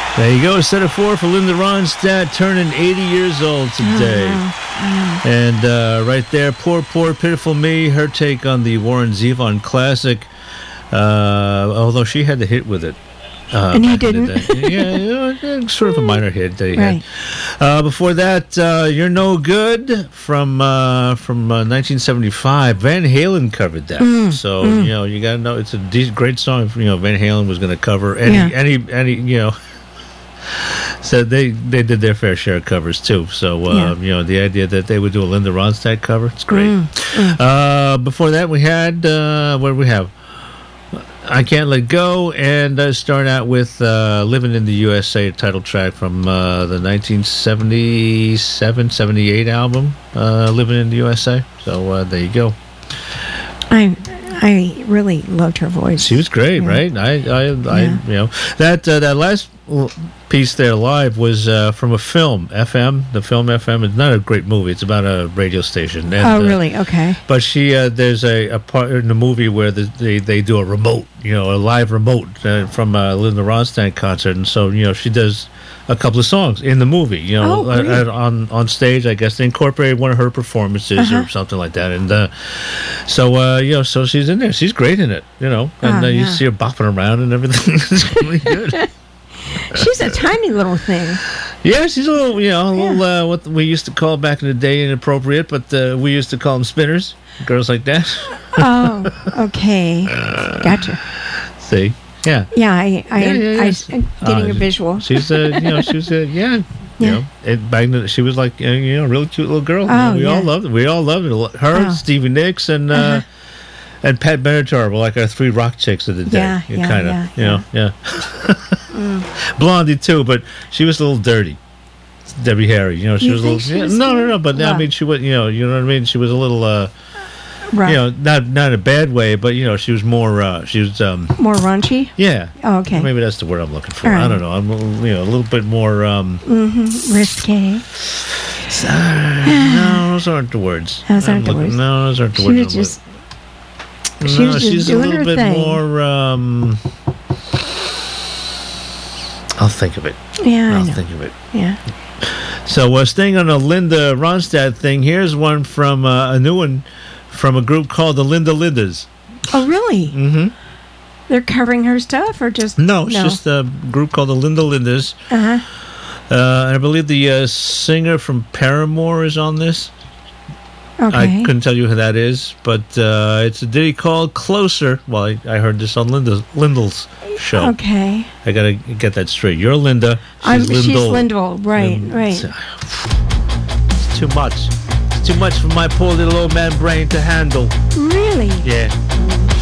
There you go. Set of 4 for Linda Ronstadt, turning 80 years old today. And right there, Poor, Poor, Pitiful Me, her take on the Warren Zevon classic. Although she had the hit with it. And he didn't. Yeah, sort of a minor hit that he had. Before that, You're No Good from 1975. Van Halen covered that. You got to know it's a great song. Van Halen was going to cover any. So they did their fair share of covers too. So the idea that they would do a Linda Ronstadt cover, it's great. Before that, we had what did we have? I Can't Let Go, and start out with Living in the USA, title track from the 1977-78 album, Living in the USA. So there you go. I really loved her voice. She was great, right? That last piece there live was from a film, FM. The film FM is not a great movie. It's about a radio station. And, really? Okay. But there's a part in the movie where they do a remote, a live remote from a Linda Ronstadt concert, and so she does a couple of songs in the movie, on stage. I guess they incorporated one of her performances or something like that, and so she's in there. She's great in it, and you see her bopping around and everything. It's really good. She's a tiny little thing. Yeah, she's a little, what we used to call back in the day inappropriate, but we used to call them spinners, girls like that. Oh, okay, gotcha. See. Yeah. Yeah, I'm getting a visual. She's back then she was like a really cute little girl. We all loved it. We all loved it. Her, Stevie Nicks, and Pat Benatar were like our 3 rock chicks of the day. Blondie too, but she was a little dirty. Debbie Harry, she was a little. No, but I mean, she was, you know what I mean. She was a little. Right. Not in a bad way, but she was more. She was more raunchy. Yeah. Oh, okay. Maybe that's the word I'm looking for. Right. I don't know. I'm a little bit more. Risque. No, those aren't the words. Those aren't the words. No, those aren't the words. She was just she's doing a little her bit thing. more. I'll think of it. Yeah, I'll think of it. Yeah. So, staying on a Linda Ronstadt thing, here's one from a new one. From a group called the Linda Lindas. Oh, really? Mm-hmm. They're covering her stuff, or just no? It's just a group called the Linda Lindas. And I believe the singer from Paramore is on this. Okay. I couldn't tell you who that is, but it's a ditty called "Closer." Well, I heard this on Lyndall's show. Okay. I gotta get that straight. You're Linda. She's Lyndall. Right. Right. It's too much. Too much for my poor little old man brain to handle. Really? Yeah.